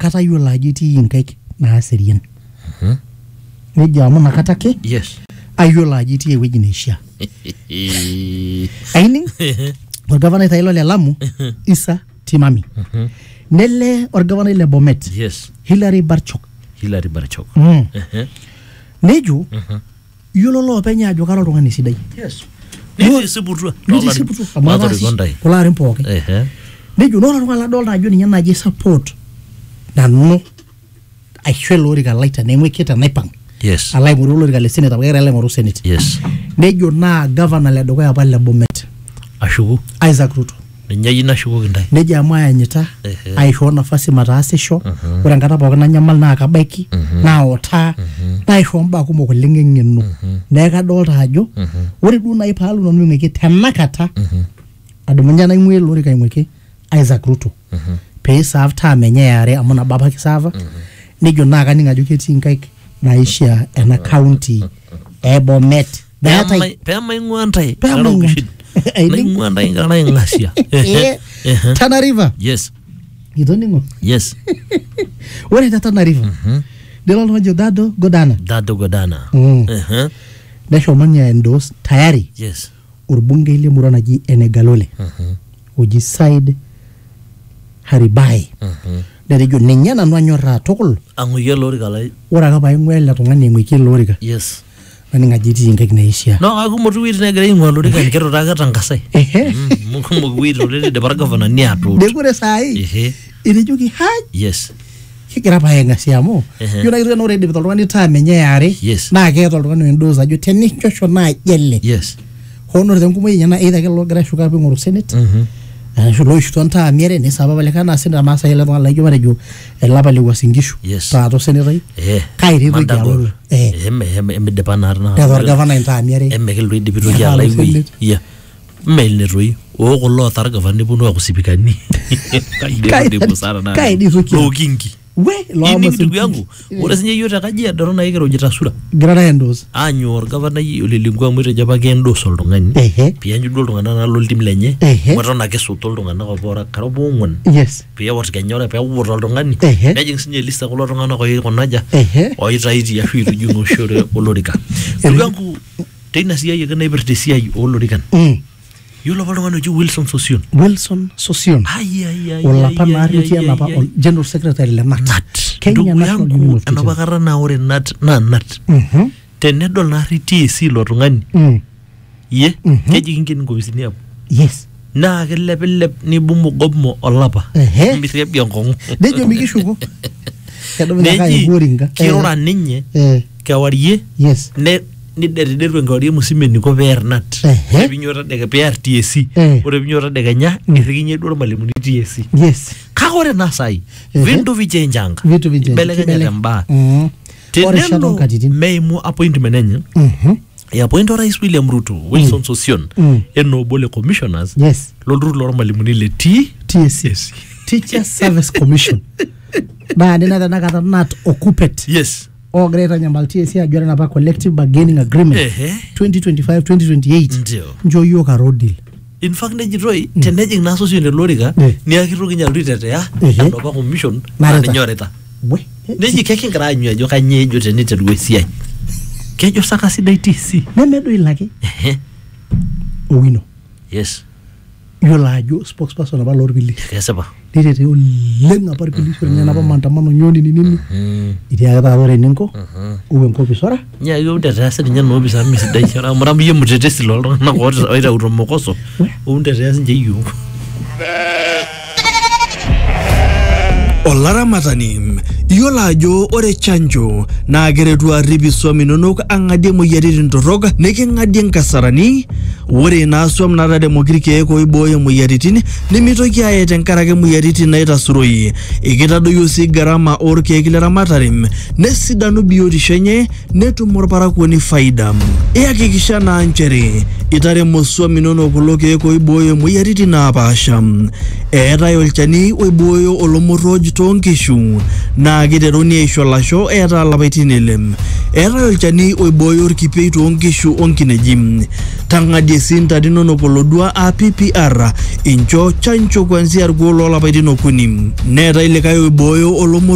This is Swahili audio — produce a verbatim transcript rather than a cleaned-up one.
nakata yiolo ajo itii inkaik naaserian. Mhm. Nejo amu nakata ake Yes. ayiolo ajo itii ewueji neishiaa. Aining orgavanai tailo le Lamu Isa Timami. Mhm. Nele orgavanai le Bomet Yes. Hilary Barchok. Hilary Barchok. Mm. Mhm. Nejo Mhm. yiolo loopeny ajo kara oltung'ani sidai. Yes. Niti siputua. Niti siputua. Amu Matori ataasi kondai. kulo arin pookin. Ehe. Nejo nora oltung'ani ladolta ajo ninye naji support nanu aisho ele orika lai tenemwekita naipang'. Yes. Ala aing'oru olorika le Senate amu kegira ele aing'oru Senate. Yes. Nejo naa governor le dukuya apa le Bomet Ashuku. Isaac Ruto. Ninye yina ashukoki ntai. Nejo amu ayanyita Ehe. aisho nafasi mataasisho. Mhm. Ore enkata pookin nanyamal naa kabaiki Mhm. nautaa naisho mbaa kumok oleng eng'eno. Mhm. Neeku kadolta ajo Mhm. ore duo nai paalo nanu aing'ueki tenakata Mhm. adumunye naing'ua ele orika aing'ueki Isaac Ruto Mhm. pee serve term enye eare amu nabo apa kiserva. Nejo naa kaning' ajo ketii nkaik naishiaa ena county e Bomet. Meetai Peemaing'ua ntai. Peemaing'ua. Naing'ua ntai nkera naing'asia. Eh, Tana River. Yes. Itoning'o. Yes. Ore te Tana River Mhm. nelo oltung'ani ojo Dado Godana. Dado Godana. Mm. Mhm. Neshomo ninye endorse tayari Yes. orbungei lemurua naji Enegalole Mhm. oji Said Haribai. Mhm. Netejo ninye nanu anyorraa tukul. Ang'uie olorika lai. Ore ake paing'ua ele tung'ani aing'ueki ele orika Yes. naning' ajo etii nkaik naishiaa. No, akumok wuejitin negira aing'ua olorika nkero ake tangasai. Ehe. Mm, kumok wuejitin olorika dipara governor niatu. Nekure saai Ehe. etejoki hai Yes. kigira apa aing'asia amu Ehe. yiolo ake tena ore idipita oltung'ani term enye eare Yes. naa keeta oltung'ani endorse ajo tenichosho naaji ele Yes. hoo nore tenkumoi enye naa either ake logira ashuko apa aing'oru Senate Mhm. ashu loishutua ntaami are nisapa apa likae naa Senate amaa saai ele tung'ani laijo matejo elapa le Uasin Gishu Yes. taata osenetai Eh. kai retoki Mandago. alo eh Eme eme emidipa naa teeta tena. orgavanai ntaami are Eme kelo idipitoki Etaa alai lo wei. Senate. Yeah. Mail netoi. O kulo otar governor neponu aku sipikani. Kai- Ndipo sana na. kai ditoki. Lo kingi. we Ini ndugu yangu. Ore sinye yote kaji adoro na ikero jitasura. grana endorse Anyo orgavana olelingua mwite japa keendos oltung'ani. ehe Pianyu duo iltung'anak nalo oltim lenye. Ehe. Mweton ake soto iltung'anak opora karibu ong'uan. yes Peewot kenyora peewot oltung'ani. Ehe. Nejing sinye lista kulo tung'anak oikonaja. ehe Oitaiti ashu itujung'o shore olorika. Ndugu yangu teina siai ake naipirta esiai olorikan. mm. Yiolo apa oltung'ani oji Wilson Sosion. Wilson Sosion Ai ai ai. olapa ai, naari ai, otii ai, enapa ai, ol- general secretary le N A T Nat. Kenya Ndugu National Union yangu of Teachers. enapa kata naa ore Nat naa Nat. Mhm. Tenedol naari T A C ilo tung'ani. Mm. Iye. Mhm. Keji kinken nkopisini hapo. yes Naa kilepilep nibumu gobmo olapa. Ehe. Mitrebi enkong'u. nejo mikishuko kedumunye ake Neji aing'oringa kirura ninye eh kewarie yes ne niderideru enkewarie musima eniko peer Nat. Ehe. Ore pinyo tadeke peer T A C. Eh. Ore pinyo tadekenya irrikinye duo irmalimuni T A C. yes Kake ore naa sai Ehe. vindu vichenjanga. vitu vinje Ibelekenyate mbaa. mm. Ore shadow Tenelo nkatitin meimu appointment enye mhm eappoint orais William Ruto Wilson Sosion Mm. eno obo le commissioners yes lolturur lormalimuni le T T S C Teacher Service Commission naa nina tenakata Nat occupant yes ogira aitanyamal T S C ajo ore enapa collective bargaining agreement ehe twenty twenty-five twenty twenty-eight ndio njo yiok a road deal in fact nejitoi tenejing naa Sosion elorika Eh. niakitoki nyalotu aitetea Ehe. enapa commission naa Nareta. ninye orita we neji kekingira aanyu ajo kanyio ejo teniteru esiai kejo saka sidai T C nemedoil ake ehe Owino yes yiolo ajo spokesperson apa lorpili kesipa nitete oleng apa irpilisi ore nenapa maandamano nyoni nini mm itii ake taata ore eninko mhm uwe enkopis ora nya yo ntetea sinye noopisa misidai ora mrambi ye mutetesi loltung'anak oota- oitauto mokoso untetea sinche yiok Olaramatani, iyiolo ajo ore chanjo naa keretu arrip isuam inonok ang'adie moyiaritin torrok niking'adie nkasarani. Ore naa suam naataremoki irkeek oibooyo moyiaritin nimitoki aaye tenkarake moyiaritin naitasuroi. Ekitadoyio sii gharama orkeek leramatare nesidanu biotisho enye netum orparakuoni faida. Iyakikisha naa nchere itaremo suam inonok kulo keek oibooyo moyiaritin naapasha. Eetai olchani oibooyo olomorroj toonkishu naa kiteruni aisho lasho eeta lapaitin ile. Eetai olchani oibooyo orkipei toonkishu onkineji. Tang'adie sii ntare inonok olodua a P P R incho chanjo kuanzia irkuo loolapaitin okuni. Neetai likae oibooyo olomorroj